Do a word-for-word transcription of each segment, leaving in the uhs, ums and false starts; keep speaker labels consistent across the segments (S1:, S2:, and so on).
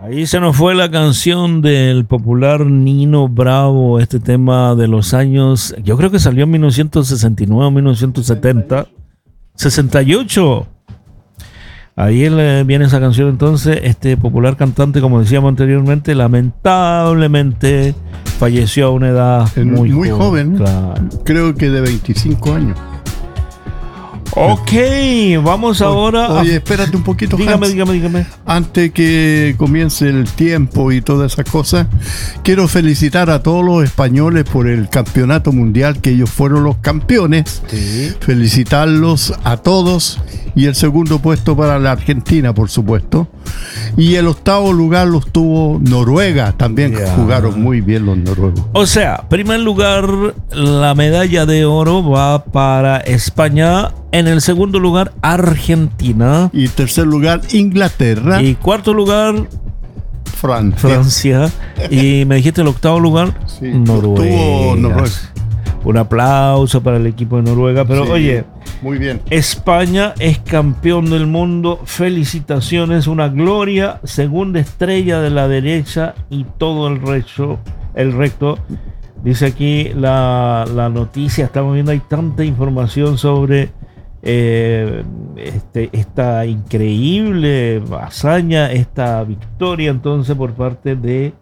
S1: Ahí se nos fue la canción del popular Nino Bravo, este tema de los años, yo creo que salió en mil novecientos sesenta y nueve o mil novecientos setenta. sesenta y ocho. Ahí viene esa canción entonces. Este popular cantante, como decíamos anteriormente, lamentablemente falleció a una edad
S2: en
S1: muy,
S2: muy joven,
S1: joven claro.
S2: Creo que de veinticinco años.
S1: Ok, vamos ahora.
S2: Oye, espérate un poquito,
S1: dígame,
S2: Hans.
S1: dígame, dígame.
S2: Antes que comience el tiempo y todas esas cosas, quiero felicitar a todos los españoles por el campeonato mundial, que ellos fueron los campeones.
S1: Sí.
S2: Felicitarlos a todos. Y el segundo puesto para la Argentina, por supuesto. Y el octavo lugar los tuvo Noruega. También yeah. jugaron muy bien los noruegos.
S1: O sea, primer lugar, la medalla de oro va para España. En el segundo lugar, Argentina.
S2: Y tercer lugar, Inglaterra.
S1: Y cuarto lugar,
S2: Francia.
S1: Francia. Y me dijiste el octavo lugar,
S2: sí,
S1: Noruega.
S2: Tuvo Noruega.
S1: Un aplauso para el equipo de Noruega. Pero
S2: sí,
S1: oye,
S2: muy bien.
S1: España es campeón del mundo. Felicitaciones, una gloria. Segunda estrella de la derecha y todo el resto. El recto. Dice aquí la, la noticia. Estamos viendo, hay tanta información sobre eh, este, esta increíble hazaña, esta victoria entonces por parte de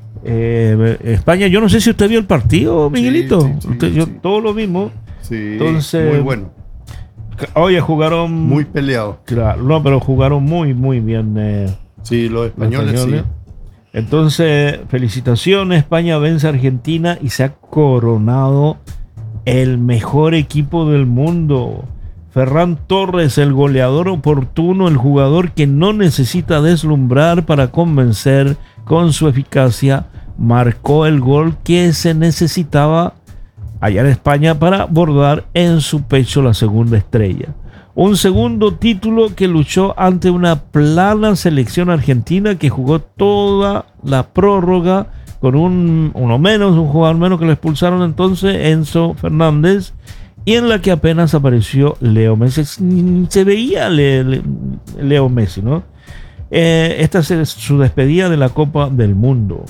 S1: Eh, España. Yo no sé si usted vio el partido, Miguelito.
S2: Sí, sí, sí,
S1: usted, yo
S2: sí.
S1: todo lo mismo.
S2: Sí,
S1: entonces,
S2: muy bueno.
S1: Oye, jugaron
S2: muy peleado.
S1: Claro, no, pero jugaron muy, muy bien. Eh,
S2: sí, los españoles, los españoles. Sí.
S1: Entonces, felicitaciones. España vence a Argentina y se ha coronado el mejor equipo del mundo. Ferran Torres, el goleador oportuno, el jugador que no necesita deslumbrar para convencer, con su eficacia marcó el gol que se necesitaba allá en España para bordar en su pecho la segunda estrella. Un segundo título que luchó ante una plana selección argentina que jugó toda la prórroga con un, uno menos, un jugador menos que lo expulsaron entonces, Enzo Fernández, y en la que apenas apareció Leo Messi. Se veía Le, Le, Leo Messi, ¿no? Eh, esta es su despedida de la Copa del Mundo.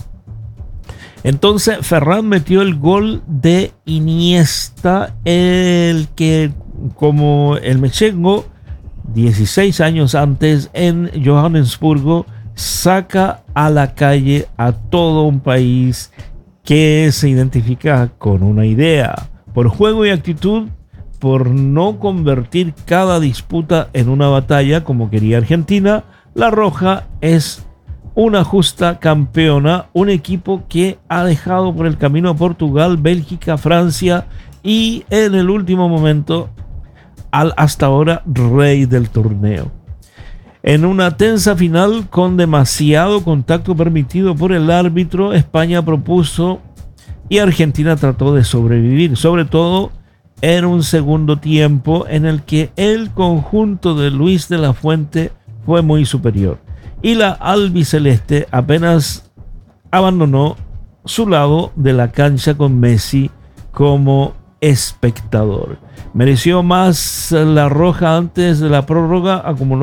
S1: Entonces Ferran metió el gol de Iniesta, el que, como el mechengo, dieciséis años antes en Johannesburgo, saca a la calle a todo un país que se identifica con una idea. Por juego y actitud, por no convertir cada disputa en una batalla como quería Argentina, la Roja es una justa campeona, un equipo que ha dejado por el camino a Portugal, Bélgica, Francia y en el último momento al hasta ahora rey del torneo. En una tensa final con demasiado contacto permitido por el árbitro, España propuso y Argentina trató de sobrevivir, sobre todo en un segundo tiempo en el que el conjunto de Luis de la Fuente fue muy superior. Y la albiceleste apenas abandonó su lado de la cancha con Messi como espectador. Mereció más la Roja antes de la prórroga, acumuló